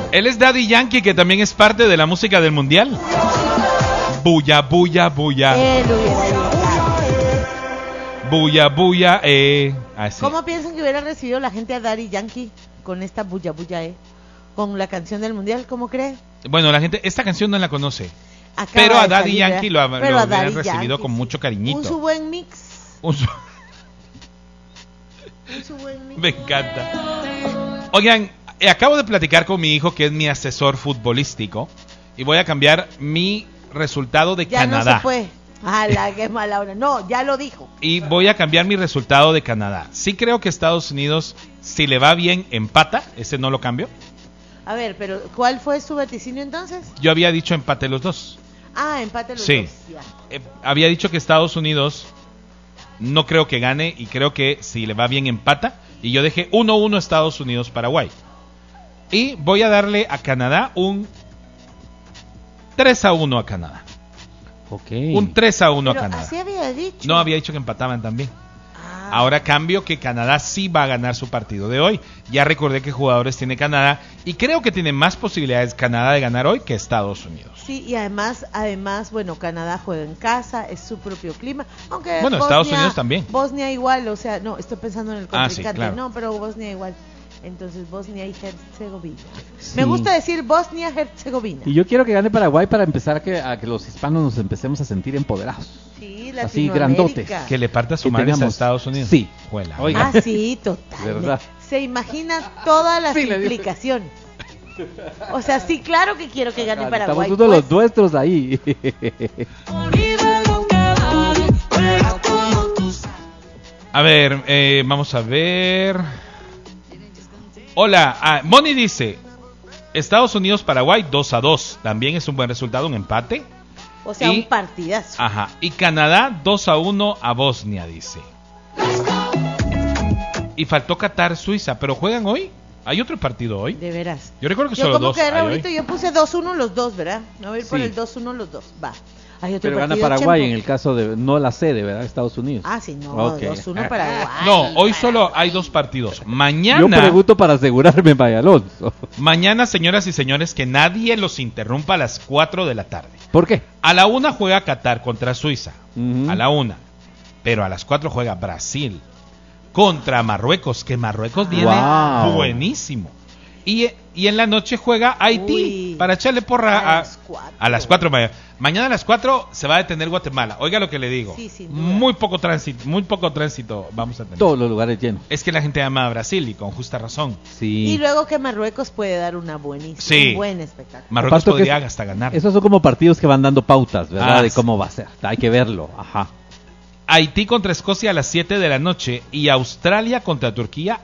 Él es Daddy Yankee, que también es parte de la música del mundial. Bulla, bulla, bulla. Bulla, bulla, así. ¿Cómo piensan que hubiera recibido la gente a Daddy Yankee con esta bulla, bulla, con la canción del mundial? ¿Cómo cree? Bueno, la gente, esta canción no la conoce. Pero a Daddy Yankee lo habría recibido con mucho cariñito. Un su buen mix. Me encanta. Oigan, acabo de platicar con mi hijo, que es mi asesor futbolístico, y voy a cambiar mi resultado de Canadá. Ya no se fue. ¡Hala, qué mala hora! No, ya lo dijo. Y voy a cambiar mi resultado de Canadá. Sí creo que Estados Unidos, si le va bien, empata. Ese no lo cambio. A ver, pero ¿cuál fue su vaticinio entonces? Yo había dicho empate los dos. Ah, empate los dos. Sí. Había dicho que Estados Unidos no creo que gane, y creo que si le va bien empata. Y yo dejé 1-1 Estados Unidos-Paraguay. Y voy a darle a Canadá un 3-1 a Canadá. Okay. Un 3-1 a Canadá. Así había dicho. No, había dicho que empataban también. Ahora cambio que Canadá sí va a ganar su partido de hoy. Ya recordé qué jugadores tiene Canadá, y creo que tiene más posibilidades Canadá de ganar hoy que Estados Unidos. Sí, y además, bueno, Canadá juega en casa, es su propio clima. Aunque bueno, Bosnia, Estados Unidos también. Bosnia igual, o sea, no, estoy pensando en el contrincante. Sí, claro. No, pero Bosnia igual. Entonces, Bosnia y Herzegovina. Sí. Me gusta decir Bosnia-Herzegovina. Y yo quiero que gane Paraguay para empezar a que los hispanos nos empecemos a sentir empoderados. Sí, así grandotes. Que le parta su madre a Estados Unidos. Sí. Juela. Ah, sí, total. ¿Verdad? Se imagina todas las implicaciones. O sea, sí, claro que quiero que gane Paraguay. Estamos uno de los nuestros ahí. A ver, vamos a ver. Hola, Moni dice Estados Unidos-Paraguay 2-2. También es un buen resultado, un empate. O sea, un partidazo. Ajá. Y Canadá 2-1 a Bosnia, dice. Y faltó Qatar-Suiza, pero ¿juegan hoy? ¿Hay otro partido hoy? De veras. Yo recuerdo que solo dos. Yo puse 2-1 los dos, ¿verdad? Me voy a ir por el 2-1 los dos. Va. Hay otro pero gana Paraguay en el caso de no la sede, ¿verdad? Estados Unidos. Ah, sí, no, okay. 2-1 Paraguay. No, hoy solo hay dos partidos. Mañana. Yo pregunto para asegurarme, Maya Alonso. Mañana, señoras y señores, que nadie los interrumpa a las 4 de la tarde. ¿Por qué? A la 1 juega Qatar contra Suiza. A la 1. Pero a las 4 juega Brasil contra Marruecos, que Marruecos viene buenísimo. Y en la noche juega Haití. Para echarle porra a las 4. Mañana a las 4 se va a detener Guatemala. Oiga lo que le digo. Sí, muy poco tránsito vamos a tener. Todos los lugares llenos. Es que la gente ama a Brasil, y con justa razón. Sí. Y luego que Marruecos puede dar un buen espectáculo. Marruecos podría hasta ganar. Esos son como partidos que van dando pautas, ¿verdad? De cómo va a ser. Hay que verlo. Ajá. Haití contra Escocia a las 7 de la noche y Australia contra Turquía